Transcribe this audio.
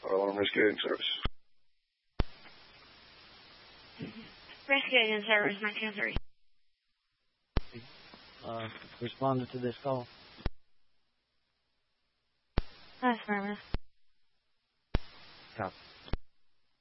Alarm Rescue Agent Service. Rescue Agent Service 923. Responded to this call. Affirmative.